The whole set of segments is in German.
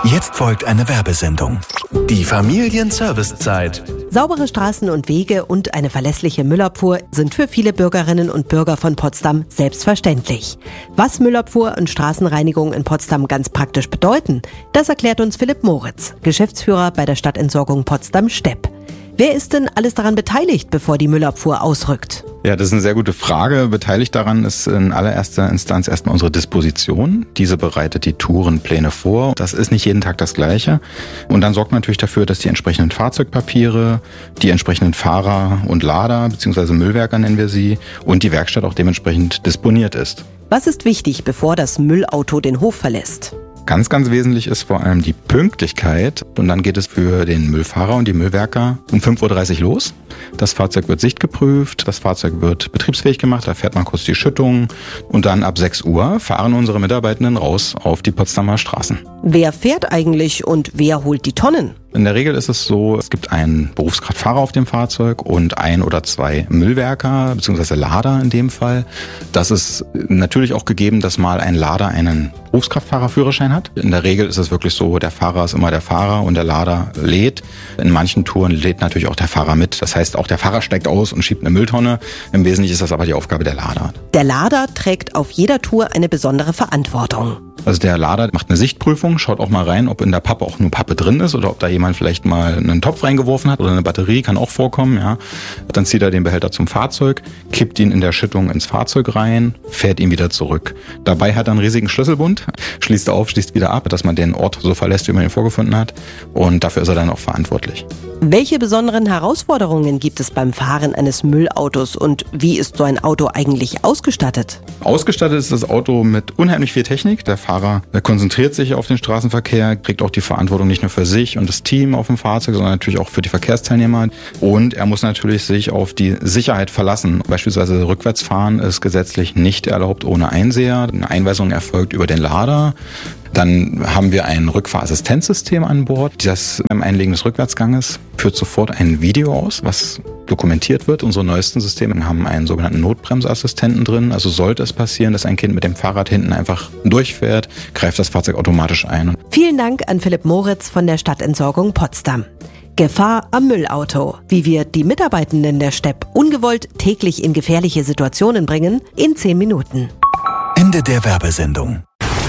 Jetzt folgt eine Werbesendung. Die Familienservicezeit. Saubere Straßen und Wege und eine verlässliche Müllabfuhr sind für viele Bürgerinnen und Bürger von Potsdam selbstverständlich. Was Müllabfuhr und Straßenreinigung in Potsdam ganz praktisch bedeuten, das erklärt uns Philipp Moritz, Geschäftsführer bei der Stadtentsorgung Potsdam-Stepp. Wer ist denn alles daran beteiligt, bevor die Müllabfuhr ausrückt? Ja, das ist eine sehr gute Frage. Beteiligt daran ist in allererster Instanz erstmal unsere Disposition. Diese bereitet die Tourenpläne vor. Das ist nicht jeden Tag das Gleiche. Und dann sorgt man natürlich dafür, dass die entsprechenden Fahrzeugpapiere, die entsprechenden Fahrer und Lader bzw. Müllwerker nennen wir sie, und die Werkstatt auch dementsprechend disponiert ist. Was ist wichtig, bevor das Müllauto den Hof verlässt? Ganz, ganz wesentlich ist vor allem die Pünktlichkeit. Und dann geht es für den Müllfahrer und die Müllwerker um 5.30 Uhr los. Das Fahrzeug wird sichtgeprüft, das Fahrzeug wird betriebsfähig gemacht, da fährt man kurz die Schüttung. Und dann ab 6 Uhr fahren unsere Mitarbeitenden raus auf die Potsdamer Straßen. Wer fährt eigentlich und wer holt die Tonnen? In der Regel ist es so, es gibt einen Berufskraftfahrer auf dem Fahrzeug und 1 oder 2 Müllwerker bzw. Lader in dem Fall. Das ist natürlich auch gegeben, dass mal ein Lader einen Berufskraftfahrerführerschein hat. In der Regel ist es wirklich so, der Fahrer ist immer der Fahrer und der Lader lädt. In manchen Touren lädt natürlich auch der Fahrer mit. Das heißt, auch der Fahrer steigt aus und schiebt eine Mülltonne. Im Wesentlichen ist das aber die Aufgabe der Lader. Der Lader trägt auf jeder Tour eine besondere Verantwortung. Also der Lader macht eine Sichtprüfung, schaut auch mal rein, ob in der Pappe auch nur Pappe drin ist oder ob da jemand vielleicht mal einen Topf reingeworfen hat oder eine Batterie, kann auch vorkommen. Ja. Dann zieht er den Behälter zum Fahrzeug, kippt ihn in der Schüttung ins Fahrzeug rein, fährt ihn wieder zurück. Dabei hat er einen riesigen Schlüsselbund, schließt auf, schließt wieder ab, dass man den Ort so verlässt, wie man ihn vorgefunden hat. Und dafür ist er dann auch verantwortlich. Welche besonderen Herausforderungen gibt es beim Fahren eines Müllautos und wie ist so ein Auto eigentlich ausgestattet? Ausgestattet ist das Auto mit unheimlich viel Technik. Der Fahrer konzentriert sich auf den Straßenverkehr, kriegt auch die Verantwortung nicht nur für sich und das Team auf dem Fahrzeug, sondern natürlich auch für die Verkehrsteilnehmer. Und er muss natürlich sich auf die Sicherheit verlassen. Beispielsweise Rückwärtsfahren ist gesetzlich nicht erlaubt ohne Einseher. Eine Einweisung erfolgt über den Lader. Dann haben wir ein Rückfahrassistenzsystem an Bord. Das beim Einlegen des Rückwärtsganges führt sofort ein Video aus, was dokumentiert wird. Unsere neuesten Systeme haben einen sogenannten Notbremsassistenten drin. Also sollte es passieren, dass ein Kind mit dem Fahrrad hinten einfach durchfährt, greift das Fahrzeug automatisch ein. Vielen Dank an Philipp Moritz von der Stadtentsorgung Potsdam. Gefahr am Müllauto. Wie wir die Mitarbeitenden der Stepp ungewollt täglich in gefährliche Situationen bringen, in 10 Minuten. Ende der Werbesendung.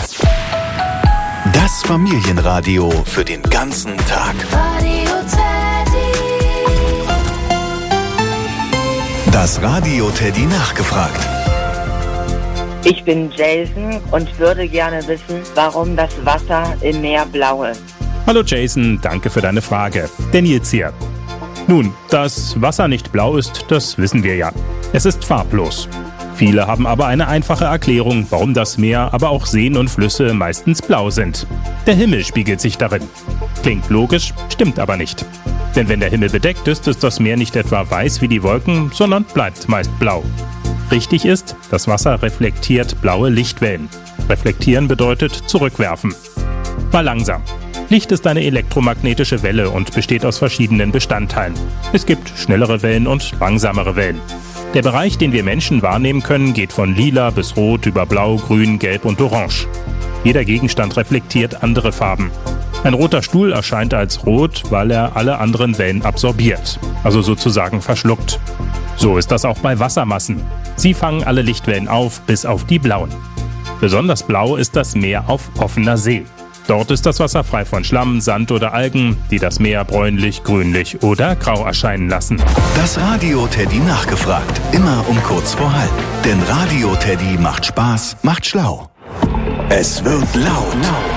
Das Familienradio für den ganzen Tag. Das Radio Teddy nachgefragt. Ich bin Jason und würde gerne wissen, warum das Wasser im Meer blau ist. Hallo Jason, danke für deine Frage. Der Nils hier. Nun, dass Wasser nicht blau ist, das wissen wir ja. Es ist farblos. Viele haben aber eine einfache Erklärung, warum das Meer, aber auch Seen und Flüsse meistens blau sind. Der Himmel spiegelt sich darin. Klingt logisch, stimmt aber nicht. Denn wenn der Himmel bedeckt ist, ist das Meer nicht etwa weiß wie die Wolken, sondern bleibt meist blau. Richtig ist, das Wasser reflektiert blaue Lichtwellen. Reflektieren bedeutet zurückwerfen. Mal langsam. Licht ist eine elektromagnetische Welle und besteht aus verschiedenen Bestandteilen. Es gibt schnellere Wellen und langsamere Wellen. Der Bereich, den wir Menschen wahrnehmen können, geht von lila bis rot über blau, grün, gelb und orange. Jeder Gegenstand reflektiert andere Farben. Ein roter Stuhl erscheint als rot, weil er alle anderen Wellen absorbiert, also sozusagen verschluckt. So ist das auch bei Wassermassen. Sie fangen alle Lichtwellen auf, bis auf die blauen. Besonders blau ist das Meer auf offener See. Dort ist das Wasser frei von Schlamm, Sand oder Algen, die das Meer bräunlich, grünlich oder grau erscheinen lassen. Das Radio Teddy nachgefragt. Immer um kurz vor halb. Denn Radio Teddy macht Spaß, macht schlau. Es wird laut.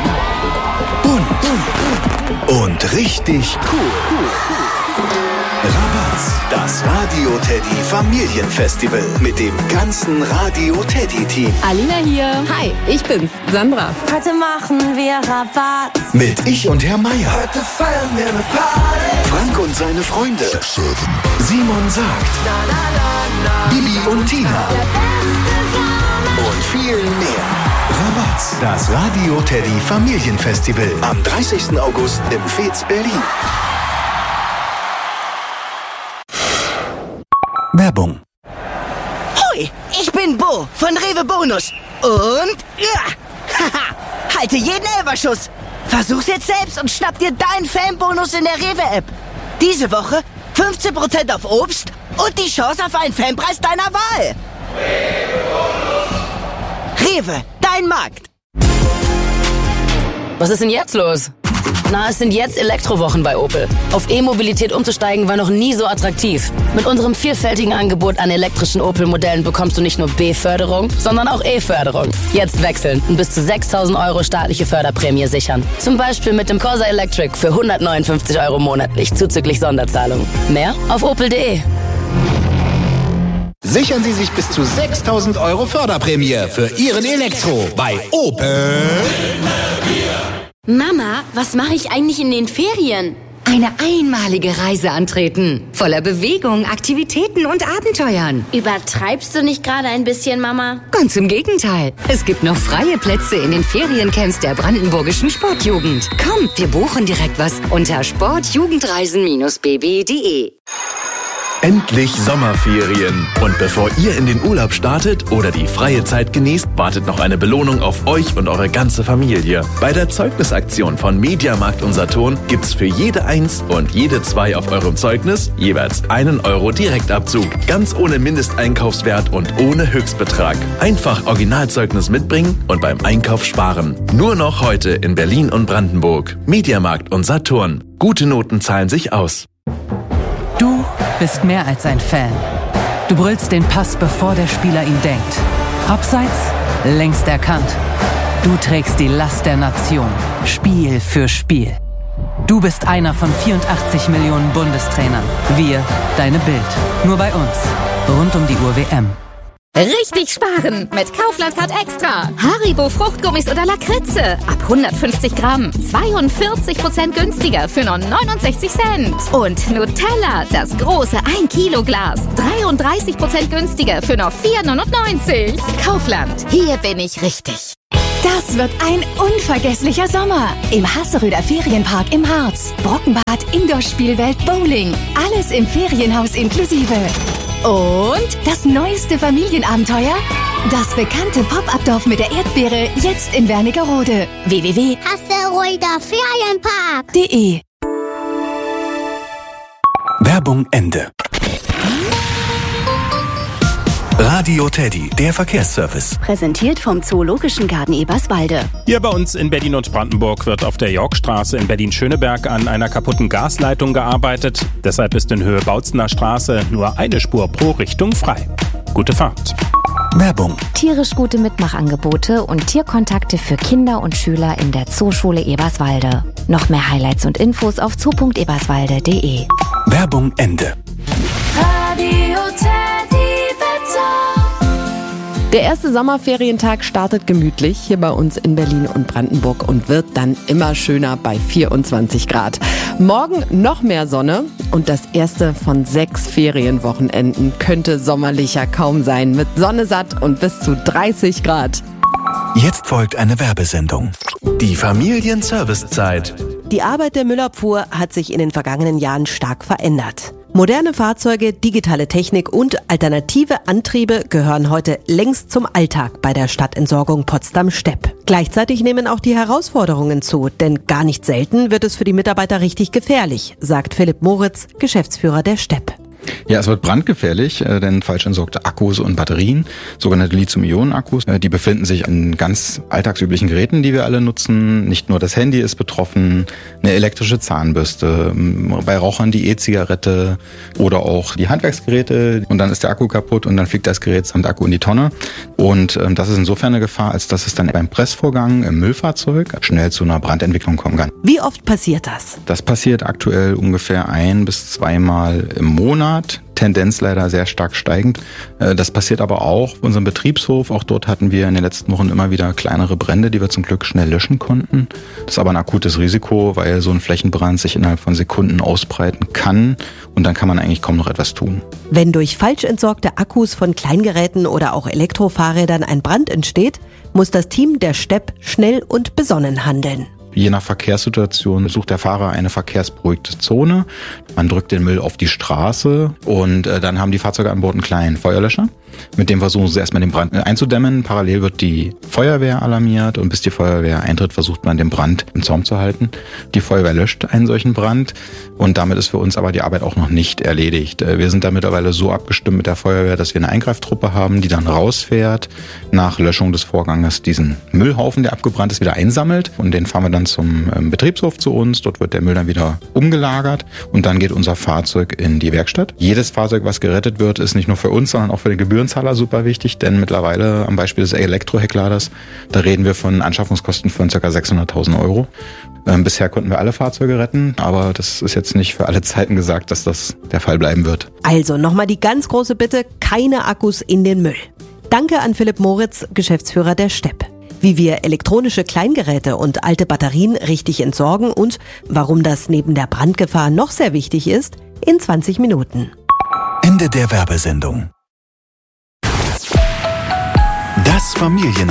Bunt. Und richtig cool. Rabatz. Das Radio Teddy Familienfestival mit dem ganzen Radio Teddy Team. Alina hier. Hi, ich bin's, Sandra. Heute machen wir Rabatz. Mit Ich und Herr Meier. Heute feiern wir eine Party. Frank und seine Freunde. Simon sagt. Bibi und Tina. Und viel mehr. Rabatz. Das Radio Teddy Familienfestival am 30. August im Fez Berlin. Werbung. Hoi, ich bin Bo von Rewe Bonus. Und, ja, haha, halte jeden Elferschuss. Versuch's jetzt selbst und schnapp dir deinen Fanbonus in der Rewe-App. Diese Woche 15% auf Obst und die Chance auf einen Fanpreis deiner Wahl. Rewe, dein Markt. Was ist denn jetzt los? Na, es sind jetzt Elektrowochen bei Opel. Auf E-Mobilität umzusteigen war noch nie so attraktiv. Mit unserem vielfältigen Angebot an elektrischen Opel-Modellen bekommst du nicht nur B-Förderung, sondern auch E-Förderung. Jetzt wechseln und bis zu 6.000 € staatliche Förderprämie sichern. Zum Beispiel mit dem Corsa Electric für 159 € monatlich, zuzüglich Sonderzahlung. Mehr auf opel.de. Sichern Sie sich bis zu 6.000 € Förderprämie für Ihren Elektro bei Opel. Mama, was mache ich eigentlich in den Ferien? Eine einmalige Reise antreten. Voller Bewegung, Aktivitäten und Abenteuern. Übertreibst du nicht gerade ein bisschen, Mama? Ganz im Gegenteil. Es gibt noch freie Plätze in den Feriencamps der brandenburgischen Sportjugend. Komm, wir buchen direkt was unter sportjugendreisen-bb.de. Endlich Sommerferien. Und bevor ihr in den Urlaub startet oder die freie Zeit genießt, wartet noch eine Belohnung auf euch und eure ganze Familie. Bei der Zeugnisaktion von Mediamarkt und Saturn gibt's für jede 1 und jede 2 auf eurem Zeugnis jeweils 1 € Direktabzug. Ganz ohne Mindesteinkaufswert und ohne Höchstbetrag. Einfach Originalzeugnis mitbringen und beim Einkauf sparen. Nur noch heute in Berlin und Brandenburg. Mediamarkt und Saturn. Gute Noten zahlen sich aus. Du bist mehr als ein Fan. Du brüllst den Pass, bevor der Spieler ihn denkt. Abseits, längst erkannt. Du trägst die Last der Nation, Spiel für Spiel. Du bist einer von 84 Millionen Bundestrainern. Wir, deine Bild. Nur bei uns. Rund um die Uhr WM. Richtig sparen mit Kaufland Card Extra. Haribo Fruchtgummis oder Lakritze. Ab 150 Gramm. 42% günstiger für nur 69 Cent. Und Nutella, das große 1 Kilo Glas. 33% günstiger für nur 4,99. Kaufland, hier bin ich richtig. Das wird ein unvergesslicher Sommer. Im Hasseröder Ferienpark im Harz. Brockenbad, Indoor-Spielwelt, Bowling. Alles im Ferienhaus inklusive. Und das neueste Familienabenteuer? Das bekannte Pop-Up-Dorf mit der Erdbeere, jetzt in Wernigerode. www.hasseröderferienpark.de. Werbung Ende. Radio Teddy, der Verkehrsservice. Präsentiert vom Zoologischen Garten Eberswalde. Hier bei uns in Berlin und Brandenburg wird auf der Yorkstraße in Berlin-Schöneberg an einer kaputten Gasleitung gearbeitet. Deshalb ist in Höhe Bautzener Straße nur eine Spur pro Richtung frei. Gute Fahrt. Werbung. Tierisch gute Mitmachangebote und Tierkontakte für Kinder und Schüler in der Zooschule Eberswalde. Noch mehr Highlights und Infos auf zoo.eberswalde.de. Werbung Ende. Radio Teddy Wetter. Der erste Sommerferientag startet gemütlich hier bei uns in Berlin und Brandenburg und wird dann immer schöner bei 24 Grad. Morgen noch mehr Sonne und das erste von 6 Ferienwochenenden könnte sommerlicher kaum sein, mit Sonne satt und bis zu 30 Grad. Jetzt folgt eine Werbesendung. Die Familienservicezeit. Die Arbeit der Müllabfuhr hat sich in den vergangenen Jahren stark verändert. Moderne Fahrzeuge, digitale Technik und alternative Antriebe gehören heute längst zum Alltag bei der Stadtentsorgung Potsdam-Stepp. Gleichzeitig nehmen auch die Herausforderungen zu, denn gar nicht selten wird es für die Mitarbeiter richtig gefährlich, sagt Philipp Moritz, Geschäftsführer der Stepp. Ja, es wird brandgefährlich, denn falsch entsorgte Akkus und Batterien, sogenannte Lithium-Ionen-Akkus, die befinden sich an ganz alltagsüblichen Geräten, die wir alle nutzen. Nicht nur das Handy ist betroffen, eine elektrische Zahnbürste, bei Rauchern die E-Zigarette oder auch die Handwerksgeräte. Und dann ist der Akku kaputt und dann fliegt das Gerät samt Akku in die Tonne. Und das ist insofern eine Gefahr, als dass es dann beim Pressvorgang im Müllfahrzeug schnell zu einer Brandentwicklung kommen kann. Wie oft passiert das? Das passiert aktuell ungefähr 1 bis 2 Mal im Monat. Tendenz leider sehr stark steigend. Das passiert aber auch auf unserem Betriebshof. Auch dort hatten wir in den letzten Wochen immer wieder kleinere Brände, die wir zum Glück schnell löschen konnten. Das ist aber ein akutes Risiko, weil so ein Flächenbrand sich innerhalb von Sekunden ausbreiten kann und dann kann man eigentlich kaum noch etwas tun. Wenn durch falsch entsorgte Akkus von Kleingeräten oder auch Elektrofahrrädern ein Brand entsteht, muss das Team der Stepp schnell und besonnen handeln. Je nach Verkehrssituation sucht der Fahrer eine verkehrsberuhigte Zone. Man drückt den Müll auf die Straße und dann haben die Fahrzeuge an Bord einen kleinen Feuerlöscher. Mit dem versuchen sie erstmal den Brand einzudämmen. Parallel wird die Feuerwehr alarmiert und bis die Feuerwehr eintritt, versucht man den Brand im Zaum zu halten. Die Feuerwehr löscht einen solchen Brand und damit ist für uns aber die Arbeit auch noch nicht erledigt. Wir sind da mittlerweile so abgestimmt mit der Feuerwehr, dass wir eine Eingreiftruppe haben, die dann rausfährt, nach Löschung des Vorganges diesen Müllhaufen, der abgebrannt ist, wieder einsammelt und den fahren wir dann zum Betriebshof zu uns. Dort wird der Müll dann wieder umgelagert und dann geht unser Fahrzeug in die Werkstatt. Jedes Fahrzeug, was gerettet wird, ist nicht nur für uns, sondern auch für den Gebührenzahler super wichtig, denn mittlerweile am Beispiel des Elektroheckladers, da reden wir von Anschaffungskosten von ca. 600.000 Euro. Bisher konnten wir alle Fahrzeuge retten, aber das ist jetzt nicht für alle Zeiten gesagt, dass das der Fall bleiben wird. Also nochmal die ganz große Bitte, keine Akkus in den Müll. Danke an Philipp Moritz, Geschäftsführer der Stepp. Wie wir elektronische Kleingeräte und alte Batterien richtig entsorgen und warum das neben der Brandgefahr noch sehr wichtig ist, in 20 Minuten. Ende der Werbesendung. Das Familienradio.